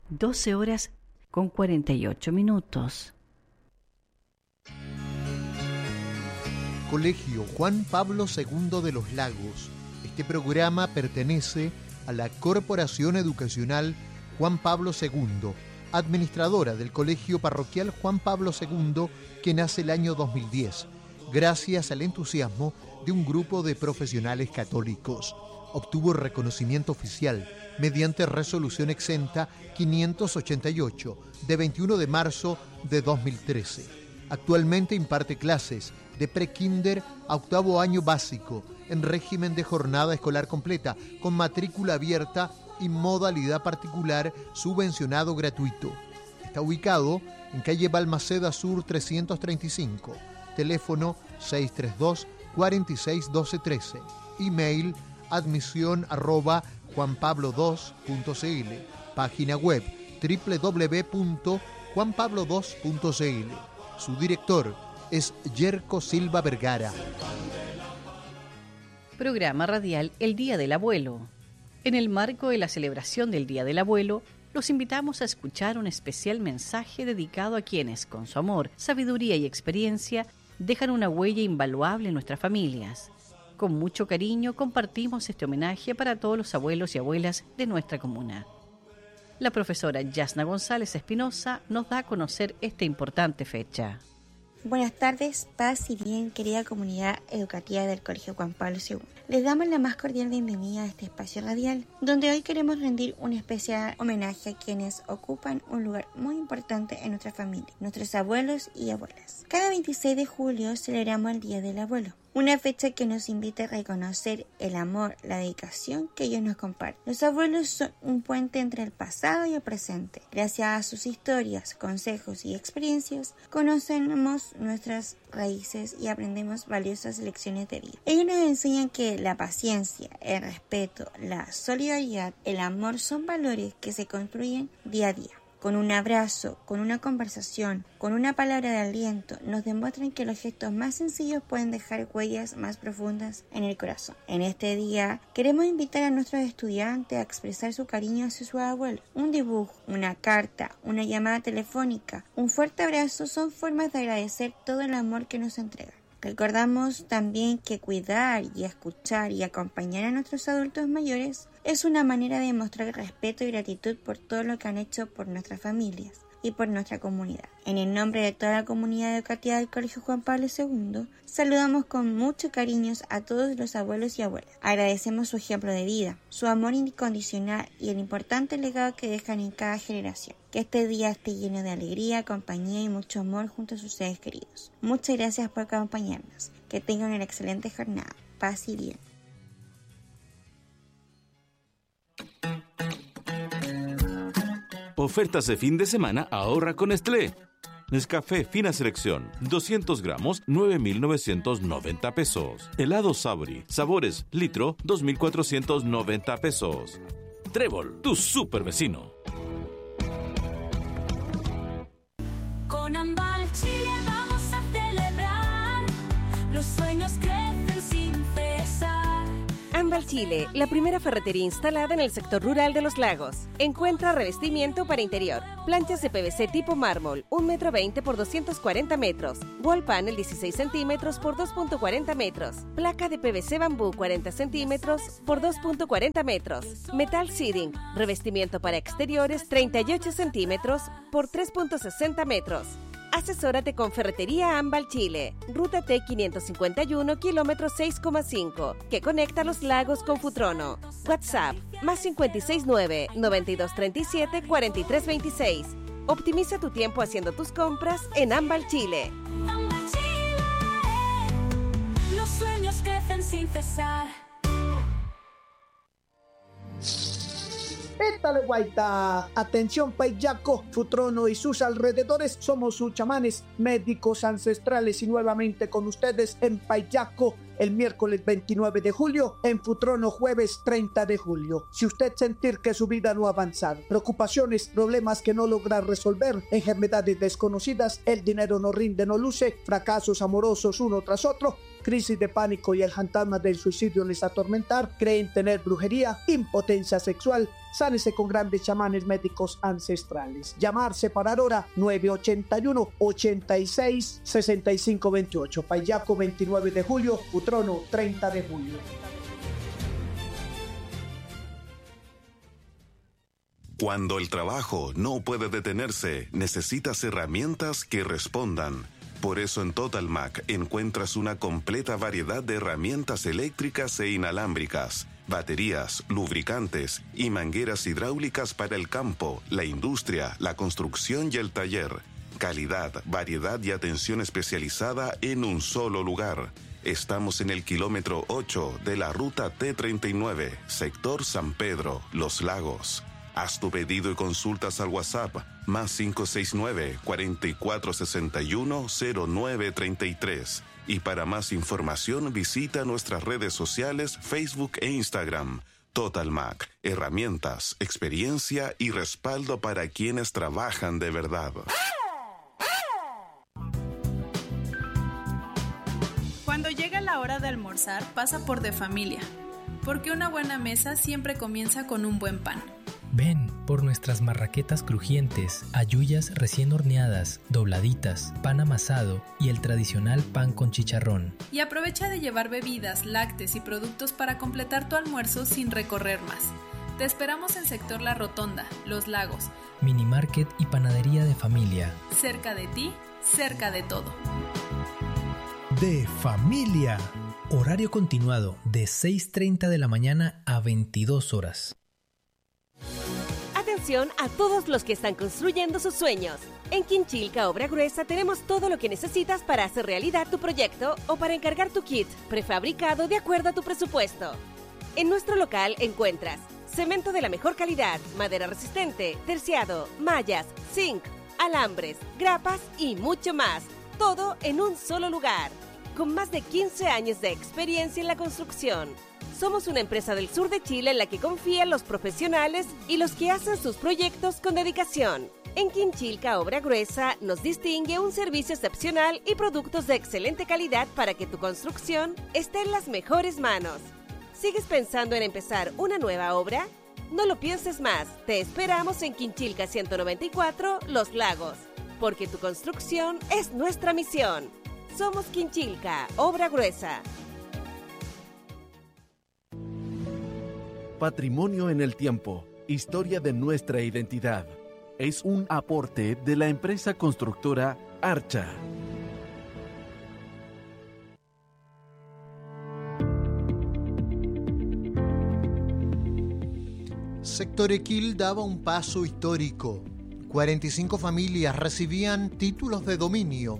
12 horas con 48 minutos. Colegio Juan Pablo II de los Lagos. Este programa pertenece a la Corporación Educacional Juan Pablo II, administradora del Colegio Parroquial Juan Pablo II, que nace el año 2010, gracias al entusiasmo de un grupo de profesionales católicos. Obtuvo reconocimiento oficial mediante resolución exenta 588 de 21 de marzo de 2013. Actualmente imparte clases de prekinder a octavo año básico en régimen de jornada escolar completa con matrícula abierta y modalidad particular subvencionado gratuito. Está ubicado en calle Balmaceda Sur 335, teléfono 632 46 12 13, email admisión@juanpablo2.cl, página web www.juanpablo2.cl. Su director es Yerko Silva Vergara. Programa radial El Día del Abuelo. En el marco de la celebración del Día del Abuelo, los invitamos a escuchar un especial mensaje dedicado a quienes, con su amor, sabiduría y experiencia, dejan una huella invaluable en nuestras familias. Con mucho cariño compartimos este homenaje para todos los abuelos y abuelas de nuestra comuna. La profesora Yasna González Espinosa nos da a conocer esta importante fecha. Buenas tardes, paz y bien, querida comunidad educativa del Colegio Juan Pablo II. Les damos la más cordial bienvenida a este espacio radial, donde hoy queremos rendir un especial homenaje a quienes ocupan un lugar muy importante en nuestra familia, nuestros abuelos y abuelas. Cada 26 de julio celebramos el Día del Abuelo, una fecha que nos invita a reconocer el amor, la dedicación que ellos nos comparten. Los abuelos son un puente entre el pasado y el presente. Gracias a sus historias, consejos y experiencias, conocemos nuestras raíces y aprendemos valiosas lecciones de vida. Ellos nos enseñan que la paciencia, el respeto, la solidaridad, el amor son valores que se construyen día a día. Con un abrazo, con una conversación, con una palabra de aliento, nos demuestran que los gestos más sencillos pueden dejar huellas más profundas en el corazón. En este día, queremos invitar a nuestros estudiantes a expresar su cariño hacia sus abuelos. Un dibujo, una carta, una llamada telefónica, un fuerte abrazo son formas de agradecer todo el amor que nos entregan. Recordamos también que cuidar y escuchar y acompañar a nuestros adultos mayores es una manera de mostrar respeto y gratitud por todo lo que han hecho por nuestras familias y por nuestra comunidad. En el nombre de toda la comunidad educativa del Colegio Juan Pablo II, saludamos con mucho cariño a todos los abuelos y abuelas. Agradecemos su ejemplo de vida, su amor incondicional y el importante legado que dejan en cada generación. Que este día esté lleno de alegría, compañía y mucho amor junto a sus seres queridos. Muchas gracias por acompañarnos. Que tengan una excelente jornada. Paz y bien. Ofertas de fin de semana ahorra con Nestlé. Nescafé Fina Selección, 200 gramos, 9,990 pesos. Helado Sabri, sabores, litro, 2,490 pesos. Trébol, tu super vecino. Con Ambal Chile vamos a celebrar, los sueños crecen sin cesar. Ambal Chile, la primera ferretería instalada en el sector rural de Los Lagos. Encuentra revestimiento para interior, planchas de PVC tipo mármol, 1,20 m por 240 metros, wall panel 16 centímetros por 2,40 metros, placa de PVC bambú 40 centímetros por 2,40 metros, metal seating, revestimiento para exteriores 38 centímetros por 3,60 metros. Asesórate con Ferretería Ambal Chile, Ruta T551, kilómetro 6,5, que conecta Los Lagos con Futrono. WhatsApp, más 569-9237-4326. Optimiza tu tiempo haciendo tus compras en Ambal Chile. Ambal Chile, los sueños crecen sin cesar. ¡Étale, guaita! Atención, Paillaco, Futrono y sus alrededores. Somos sus chamanes, médicos ancestrales y nuevamente con ustedes en Paillaco el miércoles 29 de julio, en Futrono jueves 30 de julio. Si usted sentir que su vida no ha avanzado, preocupaciones, problemas que no logra resolver, enfermedades desconocidas, el dinero no rinde, no luce, fracasos amorosos uno tras otro, crisis de pánico y el fantasma del suicidio les atormentar, creen tener brujería, impotencia sexual, sánese con grandes chamanes médicos ancestrales. Llamar, separar hora 981-86-6528. Payaco 29 de julio, Utrono 30 de julio. Cuando el trabajo no puede detenerse, necesitas herramientas que respondan. Por eso en Total Mac encuentras una completa variedad de herramientas eléctricas e inalámbricas, baterías, lubricantes y mangueras hidráulicas para el campo, la industria, la construcción y el taller. Calidad, variedad y atención especializada en un solo lugar. Estamos en el kilómetro 8 de la ruta T39, sector San Pedro, Los Lagos. Haz tu pedido y consultas al WhatsApp más 569-4461-0933. Y para más información visita nuestras redes sociales Facebook e Instagram. Total Mac, herramientas, experiencia y respaldo para quienes trabajan de verdad. Cuando llega la hora de almorzar, pasa por De Familia, porque una buena mesa siempre comienza con un buen pan. Ven por nuestras marraquetas crujientes, halluyas recién horneadas, dobladitas, pan amasado y el tradicional pan con chicharrón. Y aprovecha de llevar bebidas, lácteos y productos para completar tu almuerzo sin recorrer más. Te esperamos en sector La Rotonda, Los Lagos. Mini Market y panadería De Familia. Cerca de ti, cerca de todo. De Familia. Horario continuado de 6:30 de la mañana a 22 horas. Atención a todos los que están construyendo sus sueños. En Quinchilca Obra Gruesa tenemos todo lo que necesitas para hacer realidad tu proyecto o para encargar tu kit prefabricado de acuerdo a tu presupuesto. En nuestro local encuentras cemento de la mejor calidad, madera resistente, terciado, mallas, zinc, alambres, grapas y mucho más. Todo en un solo lugar. Con más de 15 años de experiencia en la construcción. Somos una empresa del sur de Chile en la que confían los profesionales y los que hacen sus proyectos con dedicación. En Quinchilca Obra Gruesa nos distingue un servicio excepcional y productos de excelente calidad para que tu construcción esté en las mejores manos. ¿Sigues pensando en empezar una nueva obra? No lo pienses más. Te esperamos en Quinchilca 194, Los Lagos. Porque tu construcción es nuestra misión. Somos Quinchilca Obra Gruesa. Patrimonio en el tiempo, historia de nuestra identidad. Es un aporte de la empresa constructora Archa. Sector Equil daba un paso histórico. 45 familias recibían títulos de dominio.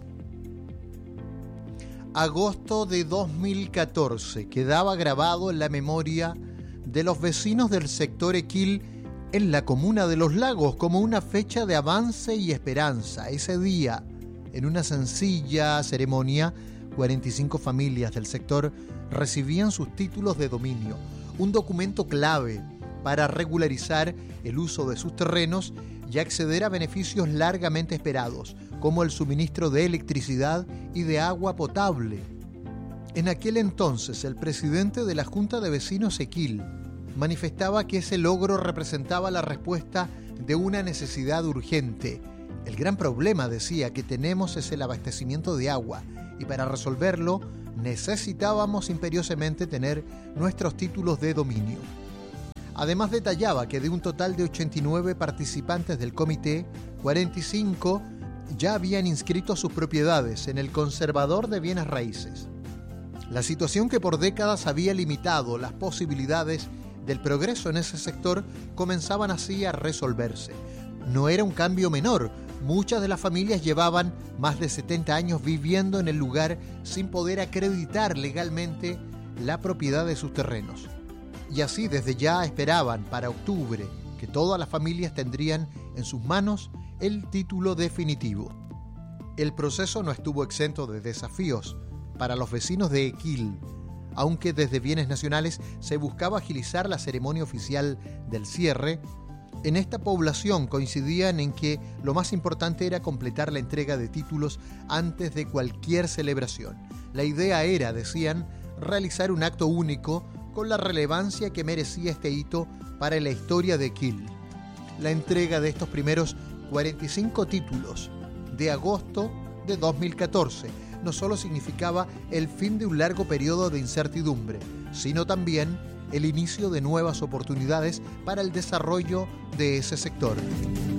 Agosto de 2014 quedaba grabado en la memoria de los vecinos del sector Equil en la comuna de Los Lagos como una fecha de avance y esperanza. Ese día, en una sencilla ceremonia, 45 familias del sector recibían sus títulos de dominio, un documento clave para regularizar el uso de sus terrenos y acceder a beneficios largamente esperados, como el suministro de electricidad y de agua potable. En aquel entonces, el presidente de la Junta de Vecinos Equil manifestaba que ese logro representaba la respuesta de una necesidad urgente. El gran problema, decía, que tenemos es el abastecimiento de agua, y para resolverlo necesitábamos imperiosamente tener nuestros títulos de dominio. Además detallaba que de un total de 89 participantes del comité, 45 ya habían inscrito sus propiedades en el Conservador de Bienes Raíces. La situación que por décadas había limitado las posibilidades del progreso en ese sector comenzaban así a resolverse. No era un cambio menor. Muchas de las familias llevaban más de 70 años viviendo en el lugar sin poder acreditar legalmente la propiedad de sus terrenos. Y así desde ya esperaban para octubre que todas las familias tendrían en sus manos el título definitivo. El proceso no estuvo exento de desafíos para los vecinos de Equil, aunque desde Bienes Nacionales se buscaba agilizar la ceremonia oficial del cierre. En esta población coincidían en que lo más importante era completar la entrega de títulos antes de cualquier celebración. La idea era, decían, realizar un acto único con la relevancia que merecía este hito para la historia de Kiel. La entrega de estos primeros 45 títulos de agosto de 2014 no solo significaba el fin de un largo periodo de incertidumbre, sino también el inicio de nuevas oportunidades para el desarrollo de ese sector.